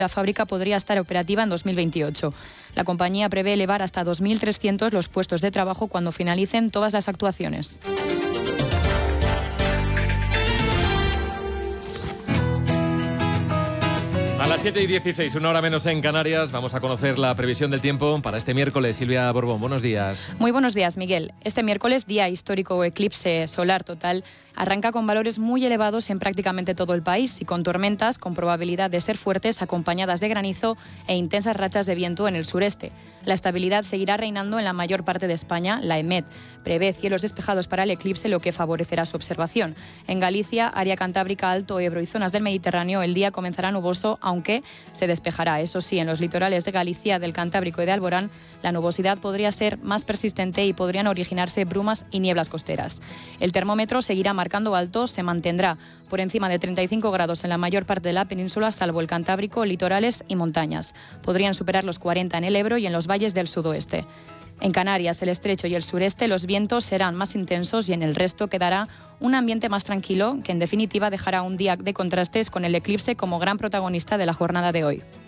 La fábrica podría estar operativa en 2028. La compañía prevé elevar hasta 2.300 los puestos de trabajo cuando finalicen todas las actuaciones. A las 7:16, una hora menos en Canarias, vamos a conocer la previsión del tiempo para este miércoles. Silvia Borbón, buenos días. Muy buenos días, Miguel. Este miércoles, día histórico eclipse solar total, arranca con valores muy elevados en prácticamente todo el país y con tormentas con probabilidad de ser fuertes acompañadas de granizo e intensas rachas de viento en el sureste. La estabilidad seguirá reinando en la mayor parte de España. La EMET prevé cielos despejados para el eclipse, lo que favorecerá su observación. En Galicia, área cantábrica, Alto Ebro y zonas del Mediterráneo, el día comenzará nuboso, aunque se despejará. Eso sí, en los litorales de Galicia, del Cantábrico y de Alborán, la nubosidad podría ser más persistente y podrían originarse brumas y nieblas costeras. El termómetro seguirá marcando alto, se mantendrá por encima de 35 grados en la mayor parte de la península, salvo el Cantábrico, litorales y montañas. Podrían superar los 40 en el Ebro y en los valles del sudoeste. En Canarias, el estrecho y el sureste, los vientos serán más intensos y en el resto quedará un ambiente más tranquilo, que en definitiva dejará un día de contrastes con el eclipse como gran protagonista de la jornada de hoy.